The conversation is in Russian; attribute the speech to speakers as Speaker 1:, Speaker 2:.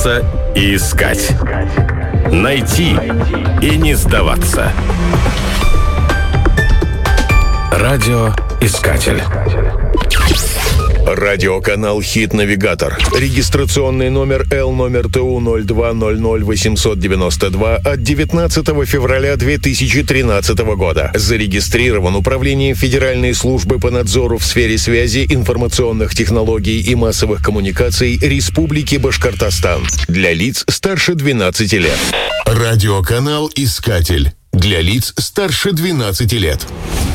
Speaker 1: бояться и искать. Найти и не сдаваться. Радиоискатель.
Speaker 2: Радиоканал «Хит-навигатор». Регистрационный номер L-номер ТУ-02-00-892 от 19 февраля 2013 года. Зарегистрирован Управлением Федеральной службы по надзору в сфере связи, информационных технологий и массовых коммуникаций Республики Башкортостан. Для лиц старше 12 лет. Радиоканал «Искатель». Для лиц старше 12 лет.